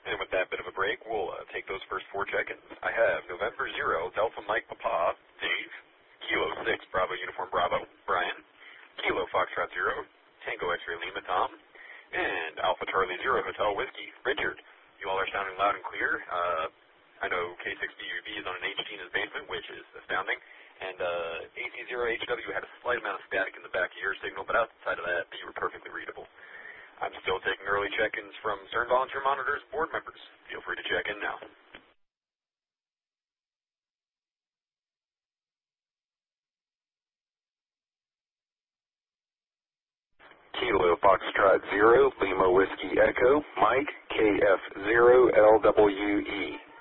And with that bit of a break, we'll take those first 4 check-ins. I have November 0, Delta Mike Papa, Dave, Kilo 6, Bravo Uniform Bravo, Brian, Kilo Foxtrot 0, Tango X-Ray Lima, Tom, and Alpha Charlie 0, Hotel Whiskey, Richard. You all are sounding loud and clear. I know K6BUV is on an HD in his basement, which is astounding. And AC0HW had a slight amount of static in the back of your signal, but outside of that, you were perfectly readable. I'm still taking early check-ins from CERN Volunteer Monitors board members. Feel free to check in now. Kilo Foxtrot 0, Lima Whiskey Echo, Mike, KF0LWE.